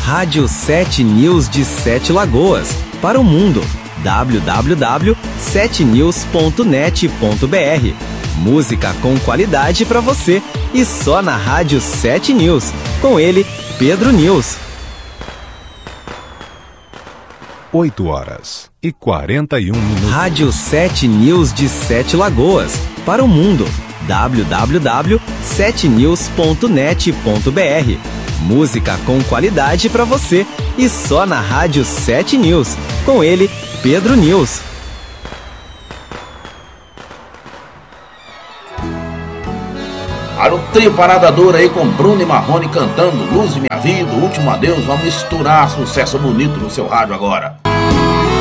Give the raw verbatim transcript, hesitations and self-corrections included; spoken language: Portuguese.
Rádio sete News de Sete Lagoas, para o mundo. w w w ponto sete news ponto net ponto b r. Música com qualidade para você e só na Rádio sete News. Com ele, Pedro News. oito horas e quarenta e um minutos. Rádio sete News de Sete Lagoas, para o mundo. w w w ponto sete news ponto net ponto b r. Música com qualidade para você e só na Rádio sete News. Com ele, Pedro News. Para o trio Parada Dura aí com Bruno e Marrone cantando Luz e Minha Vida, Último Adeus, vamos misturar sucesso bonito no seu rádio agora.